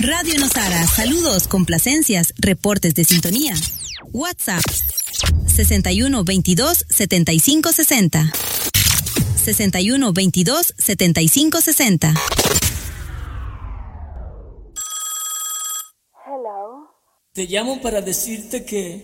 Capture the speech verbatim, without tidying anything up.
Radio Nosara, saludos, complacencias, reportes de sintonía. WhatsApp sesenta y uno veintidós setenta y cinco sesenta. sesenta y uno veintidós setenta y cinco sesenta. Te llamo para decirte que